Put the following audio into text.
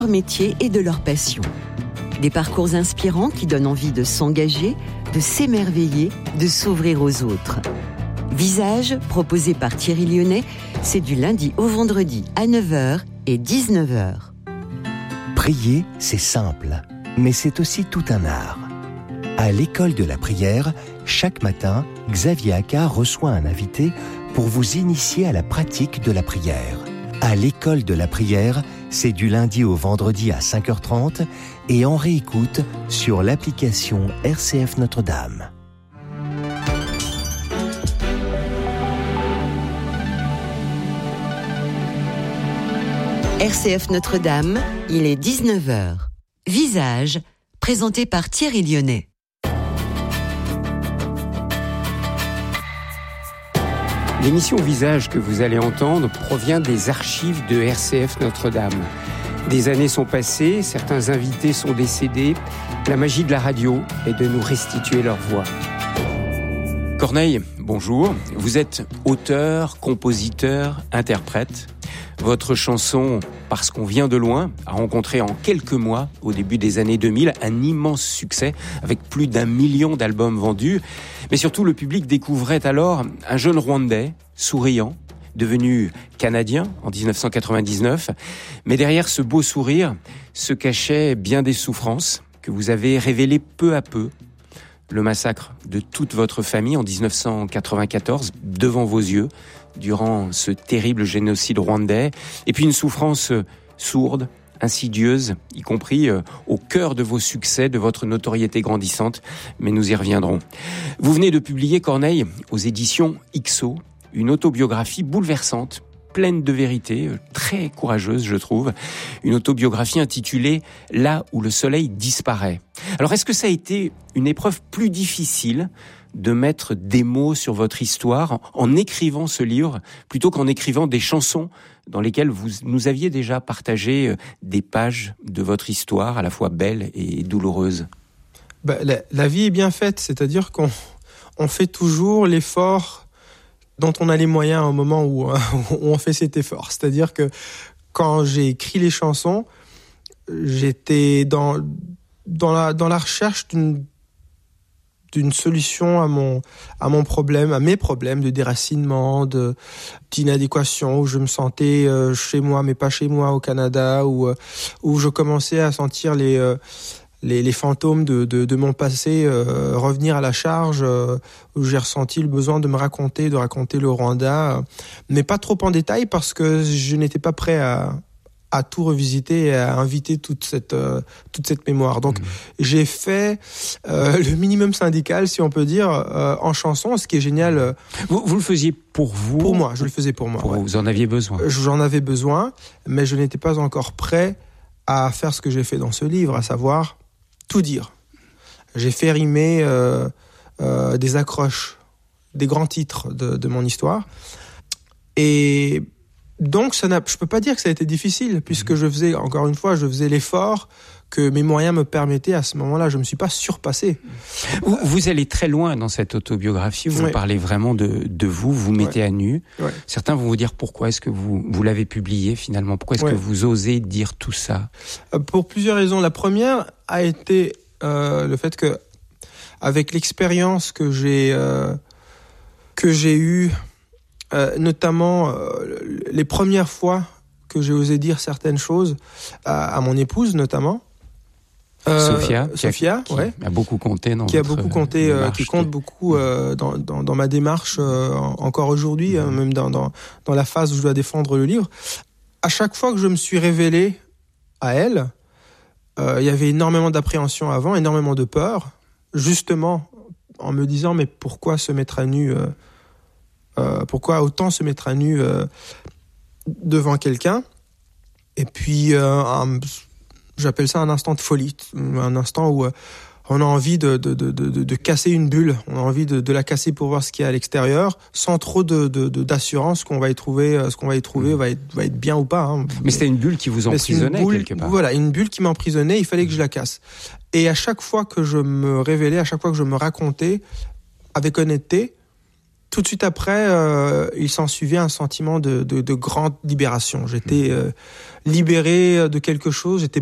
leur métier et de leur passion. Des parcours inspirants qui donnent envie de s'engager, de s'émerveiller, de s'ouvrir aux autres. Visage, proposé par Thierry Lyonnais, c'est du lundi au vendredi à 9h et 19h. Prier, c'est simple, mais c'est aussi tout un art. À l'école de la prière, chaque matin, Xavier Accard reçoit un invité pour vous initier à la pratique de la prière. À l'école de la prière, c'est du lundi au vendredi à 5h30 et en réécoute sur l'application RCF Notre-Dame. RCF Notre-Dame, il est 19h. Visage, présenté par Thierry Lyonnais. L'émission Visage que vous allez entendre provient des archives de RCF Notre-Dame. Des années sont passées, certains invités sont décédés. La magie de la radio est de nous restituer leur voix. Corneille, bonjour. Vous êtes auteur, compositeur, interprète. Votre chanson « Parce qu'on vient de loin » a rencontré en quelques mois, au début des années 2000, un immense succès avec plus d'1 million d'albums vendus. Mais surtout, le public découvrait alors un jeune Rwandais, souriant, devenu Canadien en 1999. Mais derrière ce beau sourire se cachaient bien des souffrances que vous avez révélées peu à peu. Le massacre de toute votre famille en 1994, devant vos yeux, durant ce terrible génocide rwandais, et puis une souffrance sourde, insidieuse, y compris au cœur de vos succès, de votre notoriété grandissante, mais nous y reviendrons. Vous venez de publier, Corneille, aux éditions XO, une autobiographie bouleversante, pleine de vérité, très courageuse, je trouve, une autobiographie intitulée « Là où le soleil disparaît ». Alors, est-ce que ça a été une épreuve plus difficile de mettre des mots sur votre histoire en écrivant ce livre, plutôt qu'en écrivant des chansons dans lesquelles vous nous aviez déjà partagé des pages de votre histoire, à la fois belle et douloureuse? La vie est bien faite, c'est-à-dire qu'on fait toujours l'effort dont on a les moyens au moment où on fait cet effort. C'est-à-dire que quand j'ai écrit les chansons, j'étais dans la recherche d'une solution à mon problème, à mes problèmes de déracinement, d'inadéquation, où je me sentais chez moi, mais pas chez moi au Canada, où je commençais à sentir les fantômes de mon passé revenir à la charge, où j'ai ressenti le besoin de raconter le Rwanda, mais pas trop en détail parce que je n'étais pas prêt à tout revisiter et à inviter toute cette mémoire. Donc j'ai fait le minimum syndical, si on peut dire, en chanson, ce qui est génial. Vous le faisiez pour vous? Pour moi, je le faisais pour moi. Ouais. Vous en aviez besoin? J'en avais besoin, mais je n'étais pas encore prêt à faire ce que j'ai fait dans ce livre, à savoir tout dire. J'ai fait rimer des accroches, des grands titres de mon histoire. Et donc, je peux pas dire que ça a été difficile, puisque je faisais l'effort que mes moyens me permettaient à ce moment-là. Je me suis pas surpassé. Vous allez très loin dans cette autobiographie. Vous parlez vraiment de vous. Vous mettez à nu. Ouais. Certains vont vous dire pourquoi est-ce que vous l'avez publié finalement. Pourquoi est-ce que vous osez dire tout ça? Pour plusieurs raisons. La première a été le fait que, avec l'expérience que j'ai eue, notamment les premières fois que j'ai osé dire certaines choses à mon épouse notamment, Sophia, qui ouais, a beaucoup compté dans qui compte beaucoup dans ma démarche encore aujourd'hui, même dans la phase où je dois défendre le livre. À chaque fois que je me suis révélé à elle, il y avait énormément d'appréhension avant, énormément de peur, justement en me disant mais pourquoi se mettre à nu, pourquoi autant se mettre à nu devant quelqu'un? Et puis j'appelle ça un instant de folie, un instant où on a envie de casser une bulle, on a envie de la casser pour voir ce qu'il y a à l'extérieur, sans trop d'assurance qu'on va y trouver, va être bien ou pas. Hein. Mais c'était une bulle qui vous emprisonnait quelque part. Voilà, une bulle qui m'emprisonnait, il fallait que je la casse. Et à chaque fois que je me révélais, à chaque fois que je me racontais, avec honnêteté, tout de suite après, il s'en suivait un sentiment de grande libération. J'étais libéré de quelque chose, j'étais